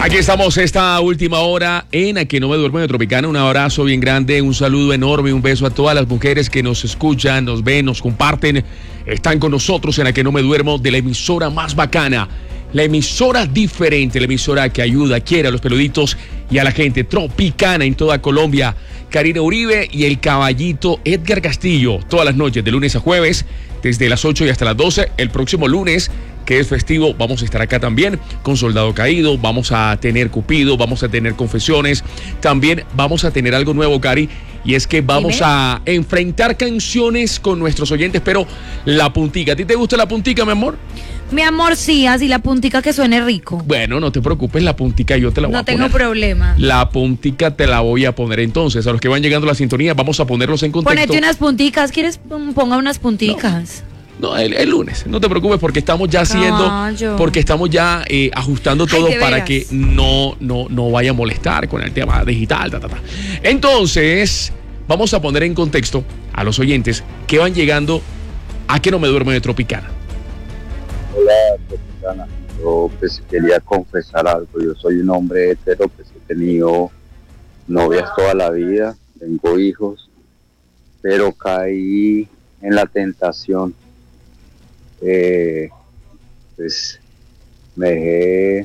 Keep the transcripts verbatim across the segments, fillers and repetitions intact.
Aquí estamos esta última hora en A Que No Me Duermo de Tropicana. Un abrazo bien grande, un saludo enorme, un beso a todas las mujeres que nos escuchan, nos ven, nos comparten. Están con nosotros en A Que No Me Duermo, de la emisora más bacana, la emisora diferente, la emisora que ayuda, quiere a los peluditos y a la gente. Tropicana en toda Colombia. Karina Uribe y el caballito Edgar Castillo, todas las noches de lunes a jueves, desde las ocho y hasta las doce. El próximo lunes, que es festivo, vamos a estar acá también con Soldado Caído, vamos a tener Cupido, vamos a tener confesiones, también vamos a tener algo nuevo, Cari, y es que vamos ¿Dime? a enfrentar canciones con nuestros oyentes, pero la puntica. ¿A ti te gusta la puntica, mi amor? Mi amor, sí, así la puntica que suene rico. Bueno, no te preocupes, la puntica yo te la voy no a poner. No tengo problema. La puntica te la voy a poner entonces. A los que van llegando a la sintonía, vamos a ponerlos en contexto. Ponete unas punticas, ¿quieres? Ponga unas punticas. No. No, el, el lunes, no te preocupes porque estamos ya haciendo, Caballo. porque estamos ya eh, ajustando todo Ay, para veras. que no, no, no vaya a molestar con el tema digital. Ta, ta, ta. Entonces, vamos a poner en contexto a los oyentes que van llegando a Que No Me Duermo de Tropicana. Hola, Tropicana. Yo pues quería confesar algo. Yo soy un hombre hetero, pues he tenido novias toda la vida, tengo hijos, pero caí en la tentación. Eh, pues me dejé,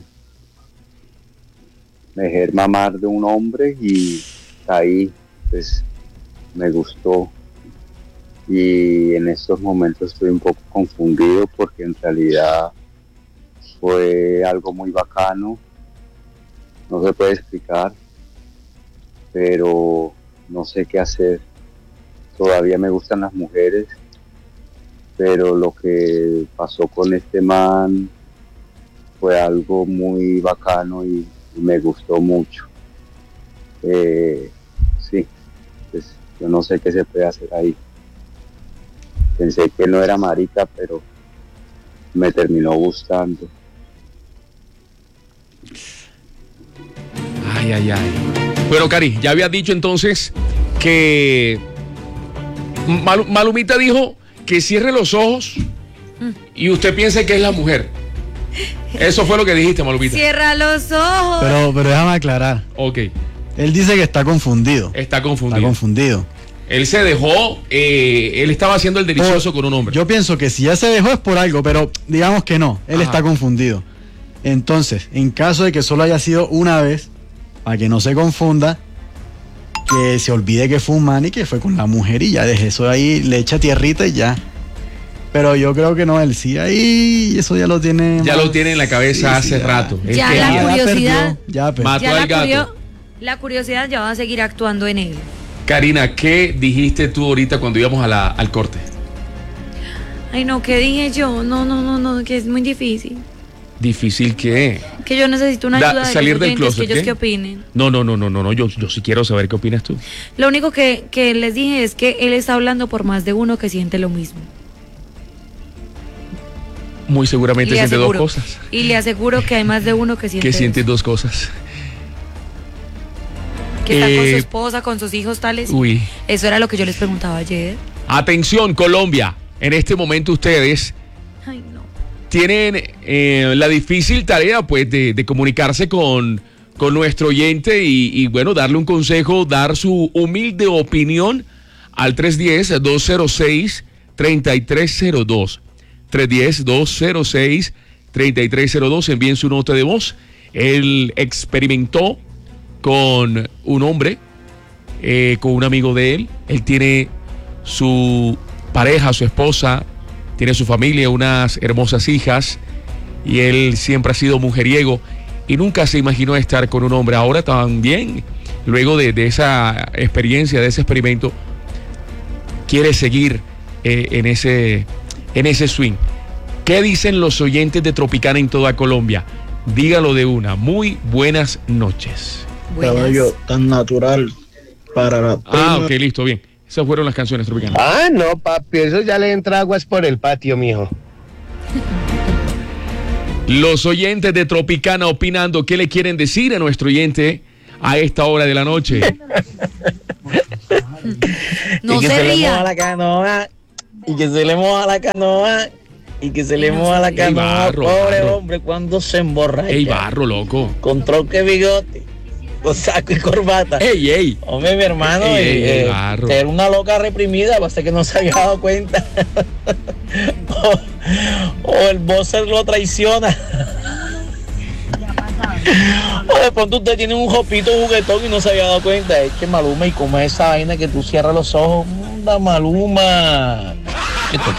me dejé mamar de un hombre y caí, pues me gustó. Y en estos momentos estoy un poco confundido porque en realidad fue algo muy bacano, no se puede explicar, pero no sé qué hacer. Todavía me gustan las mujeres, pero lo que pasó con este man fue algo muy bacano y, y me gustó mucho. Eh, sí, pues yo no sé qué se puede hacer ahí. Pensé que no era marica, pero me terminó gustando. Ay, ay, ay. Bueno, Cari, ya había dicho entonces que Mal- Malumita dijo que cierre los ojos y usted piensa que es la mujer. Eso fue lo que dijiste, Malumita. Cierra los ojos. Pero, pero déjame aclarar. Ok. Él dice que está confundido. Está confundido. Está confundido. Él se dejó, eh, él estaba haciendo el delicioso Por- con un hombre. Yo pienso que si ya se dejó es por algo, pero digamos que no. Él Ajá. está confundido. Entonces, en caso de que solo haya sido una vez, para que no se confunda, que se olvide que fue un man y que fue con la mujer y ya deje eso ahí, le echa tierrita y ya. Pero yo creo que no, él sí ahí, eso ya lo tiene. Ya más- lo tiene en la cabeza Sí, hace sí, ya. rato. Él Ya quería- la curiosidad- perdió, ya perdió. Mató ya al la, gato. curio- la curiosidad ya va a seguir actuando en él. Karina, ¿qué dijiste tú ahorita cuando íbamos a la, al corte? Ay, no, ¿qué dije yo? No, no, no, no, que es muy difícil. Difícil que... Que yo necesito una Da- ayuda de salir los del oyentes, closet, que ellos ¿qué? qué opinen. No, no, no, no, no, no. Yo, yo sí quiero saber qué opinas tú. Lo único que, que les dije es que él está hablando por más de uno que siente lo mismo. Muy seguramente Y le siente dos aseguro- cosas. Y le aseguro que hay más de uno que siente Que siente eso. dos cosas. Que está con Eh, su esposa, con sus hijos, tales. Uy. Eso era lo que yo les preguntaba ayer. Atención, Colombia. En este momento ustedes Ay, no. tienen eh, la difícil tarea, pues, de, de comunicarse con, con nuestro oyente y, y, bueno, darle un consejo, dar su humilde opinión al tres uno cero, dos cero seis, tres tres cero dos. tres uno cero, dos cero seis, tres tres cero dos. Envíen su nota de voz. Él experimentó con un hombre, eh, con un amigo de él. Él tiene su pareja, su esposa, tiene su familia, unas hermosas hijas, y él siempre ha sido mujeriego y nunca se imaginó estar con un hombre. Ahora también, luego de, de esa experiencia, de ese experimento, quiere seguir eh, en, ese, en ese swing. ¿Qué dicen los oyentes de Tropicana en toda Colombia? Dígalo de una. Muy buenas noches. Buenas. Caballo tan natural para la Ah, prima. ok, listo, bien. Esas fueron las canciones tropicanas. Ah, no, papi, eso ya le entra aguas por el patio, mijo. Los oyentes de Tropicana opinando, ¿qué le quieren decir a nuestro oyente a esta hora de la noche? No y que se se le moja ría. la canoa, y que se le moja la canoa, y que se le moja la Ey, canoa. barro, Pobre barro. hombre, cuando se emborracha. Ey, barro, loco. Con troque bigote, con saco y corbata. Ey, ey. Hombre, mi hermano, Ey, ey, eh, ey, eh, barro. era una loca reprimida, va a ser que no se había dado cuenta. o, o el buzzer lo traiciona. O de pronto usted tiene un jopito juguetón y no se había dado cuenta. Es que Maluma, y como es esa vaina que tú cierras los ojos, anda Maluma.